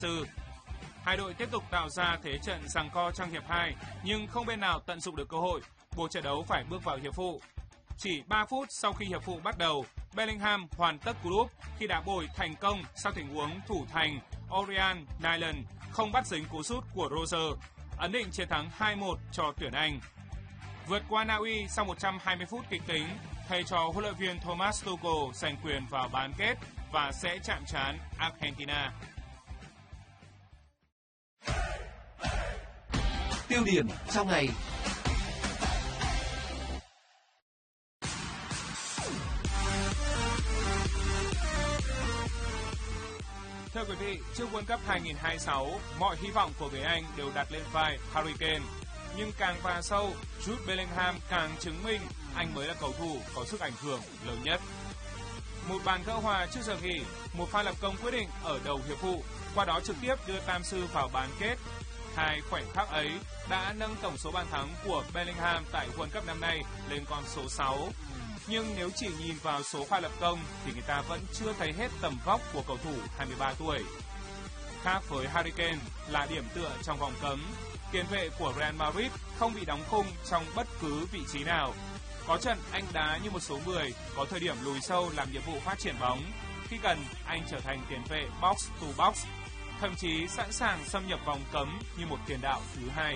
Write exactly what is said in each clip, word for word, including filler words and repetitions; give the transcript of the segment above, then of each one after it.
tư. Hai đội tiếp tục tạo ra thế trận giằng co trong hiệp hai, nhưng không bên nào tận dụng được cơ hội, buộc trận đấu phải bước vào hiệp phụ. Chỉ ba phút sau khi hiệp phụ bắt đầu, Bellingham hoàn tất cú đúp khi đá bồi thành công sau tình huống thủ thành Orian Nyland không bắt dính cú sút của Roger, ấn định chiến thắng hai một cho tuyển Anh. Vượt qua Na Uy sau một trăm hai mươi phút kịch tính, thầy trò huấn luyện viên Thomas Tuchel giành quyền vào bán kết và sẽ chạm trán Argentina. Tiêu điểm trong ngày. Thưa quý vị, trước World Cup hai không hai sáu, mọi hy vọng của người Anh đều đặt lên vai Harry Kane. Nhưng càng vào sâu, Jude Bellingham càng chứng minh anh mới là cầu thủ có sức ảnh hưởng lớn nhất. Một bàn gỡ hòa trước giờ nghỉ, một pha lập công quyết định ở đầu hiệp phụ, qua đó trực tiếp đưa Tam Sư vào bán kết. Hai khoảnh khắc ấy đã nâng tổng số bàn thắng của Bellingham tại World Cup năm nay lên con số sáu. Nhưng nếu chỉ nhìn vào số pha lập công thì người ta vẫn chưa thấy hết tầm vóc của cầu thủ hai mươi ba tuổi. Khác với Harry Kane là điểm tựa trong vòng cấm, tiền vệ của Real Madrid không bị đóng khung trong bất cứ vị trí nào. Có trận anh đá như một số người, có thời điểm lùi sâu làm nhiệm vụ phát triển bóng. Khi cần, anh trở thành tiền vệ box to box, thậm chí sẵn sàng xâm nhập vòng cấm như một tiền đạo thứ hai.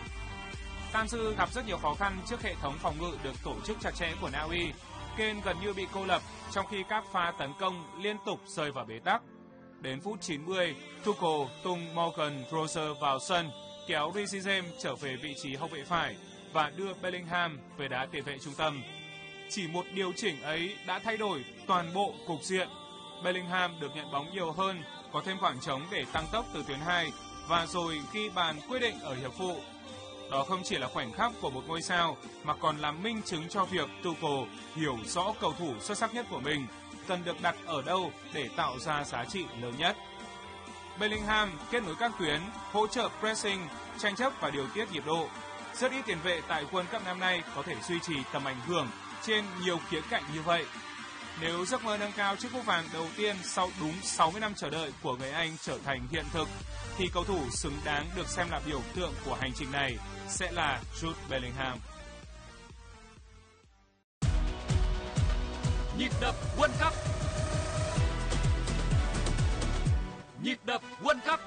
Tam Sư gặp rất nhiều khó khăn trước hệ thống phòng ngự được tổ chức chặt chẽ của Na Uy. Kane gần như bị cô lập trong khi các pha tấn công liên tục rơi vào bế tắc. Đến phút chín mươi, Tuchel tung Morgan Roger vào sân, kéo Reece James trở về vị trí hậu vệ phải và đưa Bellingham về đá tiền vệ trung tâm. Chỉ một điều chỉnh ấy đã thay đổi toàn bộ cục diện. Bellingham được nhận bóng nhiều hơn, có thêm khoảng trống để tăng tốc từ tuyến hai và rồi ghi bàn quyết định ở hiệp phụ. Đó không chỉ là khoảnh khắc của một ngôi sao mà còn là minh chứng cho việc Tuchel hiểu rõ cầu thủ xuất sắc nhất của mình cần được đặt ở đâu để tạo ra giá trị lớn nhất. Bellingham kết nối các tuyến, hỗ trợ pressing, tranh chấp và điều tiết nhịp độ. Rất ít tiền vệ tại World Cup năm nay có thể duy trì tầm ảnh hưởng trên nhiều khía cạnh như vậy. Nếu giấc mơ nâng cao chiếc cúp vàng đầu tiên sau đúng sáu mươi năm chờ đợi của người Anh trở thành hiện thực, thì cầu thủ xứng đáng được xem là biểu tượng của hành trình này sẽ là Jude Bellingham. Nhịp đập World Cup. Nhịp đập World Cup.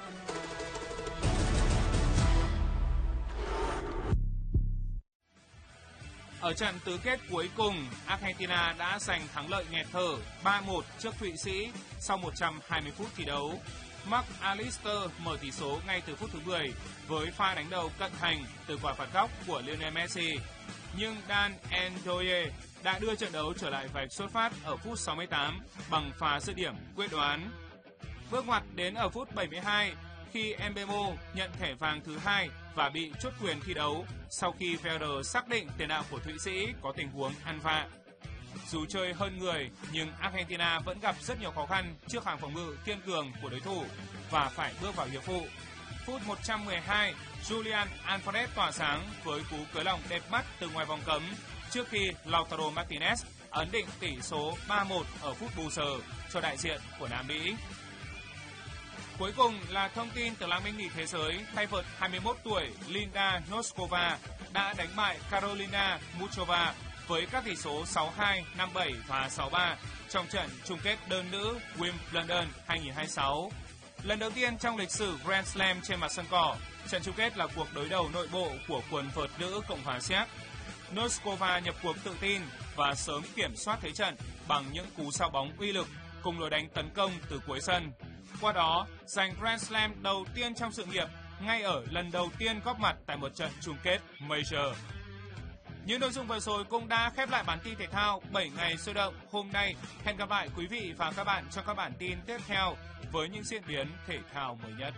Ở trận tứ kết cuối cùng, Argentina đã giành thắng lợi nghẹt thở ba một trước Thụy Sĩ sau một trăm hai mươi phút thi đấu. Marc Allister mở tỷ số ngay từ phút thứ mười với pha đánh đầu cận thành từ quả phạt góc của Lionel Messi. Nhưng Dan Ndoye đã đưa trận đấu trở lại vạch xuất phát ở phút sáu mươi tám bằng pha dứt điểm quyết đoán. Bước ngoặt đến ở phút bảy mươi hai khi Mbemo nhận thẻ vàng thứ hai và bị chốt quyền thi đấu sau khi Werder xác định tiền đạo của Thụy Sĩ có tình huống ăn vạ. Dù chơi hơn người nhưng Argentina vẫn gặp rất nhiều khó khăn trước hàng phòng ngự kiên cường của đối thủ và phải bước vào hiệp phụ. Phút một trăm mười hai, Julian Alvarez tỏa sáng với cú cưới lòng đẹp mắt từ ngoài vòng cấm trước khi Lautaro Martinez ấn định tỷ số ba một ở phút bù giờ cho đại diện của Nam Mỹ. Cuối cùng là thông tin từ Liên minh nhì thế giới, tay vợt hai mươi mốt tuổi Linda Noskova đã đánh bại Karolina Muchova với các tỷ số sáu hai, năm bảy và sáu ba trong trận chung kết đơn nữ Wimbledon hai không hai sáu. Lần đầu tiên trong lịch sử Grand Slam trên mặt sân cỏ, trận chung kết là cuộc đối đầu nội bộ của quần vợt nữ Cộng hòa Séc. Noskova nhập cuộc tự tin và sớm kiểm soát thế trận bằng những cú sao bóng uy lực cùng lối đánh tấn công từ cuối sân. Qua đó, giành Grand Slam đầu tiên trong sự nghiệp ngay ở lần đầu tiên góp mặt tại một trận chung kết Major. Những nội dung vừa rồi cũng đã khép lại bản tin thể thao bảy ngày sôi động hôm nay. Hẹn gặp lại quý vị và các bạn trong các bản tin tiếp theo với những diễn biến thể thao mới nhất.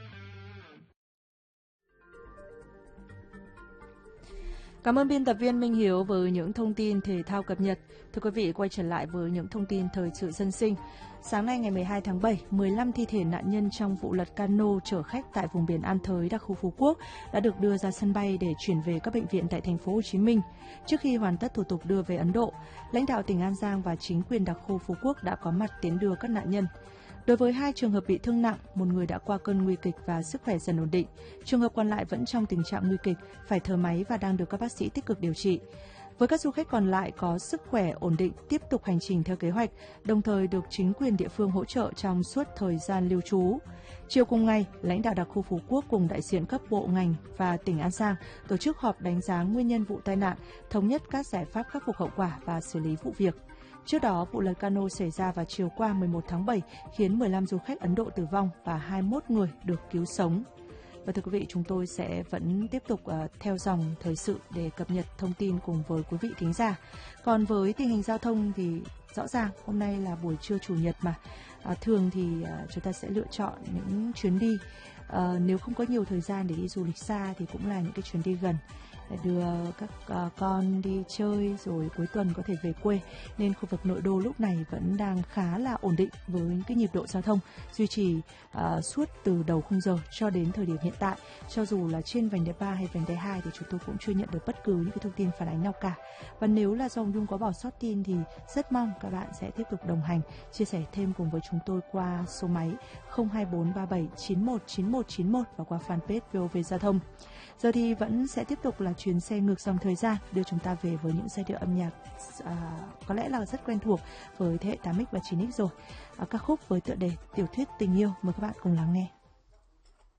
Cảm ơn biên tập viên Minh Hiếu với những thông tin thể thao cập nhật. Thưa quý vị, quay trở lại với những thông tin thời sự dân sinh. Sáng nay ngày mười hai tháng bảy, mười lăm thi thể nạn nhân trong vụ lật cano chở khách tại vùng biển An Thới, đặc khu Phú Quốc đã được đưa ra sân bay để chuyển về các bệnh viện tại thành phố Hồ Chí Minh. Trước khi hoàn tất thủ tục đưa về Ấn Độ, lãnh đạo tỉnh An Giang và chính quyền đặc khu Phú Quốc đã có mặt tiến đưa các nạn nhân. Đối với hai trường hợp bị thương nặng, một người đã qua cơn nguy kịch và sức khỏe dần ổn định. Trường hợp còn lại vẫn trong tình trạng nguy kịch, phải thở máy và đang được các bác sĩ tích cực điều trị. Với các du khách còn lại có sức khỏe ổn định, tiếp tục hành trình theo kế hoạch, đồng thời được chính quyền địa phương hỗ trợ trong suốt thời gian lưu trú. Chiều cùng ngày, lãnh đạo đặc khu Phú Quốc cùng đại diện các bộ ngành và tỉnh An Giang tổ chức họp đánh giá nguyên nhân vụ tai nạn, thống nhất các giải pháp khắc phục hậu quả và xử lý vụ việc. Trước đó, vụ lật cano xảy ra vào chiều qua mười một tháng bảy khiến mười lăm du khách Ấn Độ tử vong và hai mươi mốt người được cứu sống. Và thưa quý vị, chúng tôi sẽ vẫn tiếp tục uh, theo dòng thời sự để cập nhật thông tin cùng với quý vị thính giả. Còn với tình hình giao thông thì rõ ràng hôm nay là buổi trưa chủ nhật mà. Uh, thường thì uh, chúng ta sẽ lựa chọn những chuyến đi. Uh, nếu không có nhiều thời gian để đi du lịch xa thì cũng là những cái chuyến đi gần, để đưa các uh, con đi chơi rồi cuối tuần có thể về quê. Nên khu vực nội đô lúc này vẫn đang khá là ổn định với những cái nhịp độ giao thông duy trì uh, suốt từ đầu khung giờ cho đến thời điểm hiện tại. Cho dù là trên vành đai ba hay vành đai hai thì chúng tôi cũng chưa nhận được bất cứ những cái thông tin phản ánh nào cả. Và nếu là do Hồng Nhung có bỏ sót tin thì rất mong các bạn sẽ tiếp tục đồng hành, chia sẻ thêm cùng với chúng tôi qua số máy không hai bốn ba bảy chín một chín một chín một và qua fanpage vê o vê Giao thông. Giờ thì vẫn sẽ tiếp tục là chuyến xe ngược dòng thời gian đưa chúng ta về với những giai điệu âm nhạc à, có lẽ là rất quen thuộc với thế hệ tám x và chín x rồi. À, ca khúc với tựa đề Tiểu thuyết tình yêu, mời các bạn cùng lắng nghe.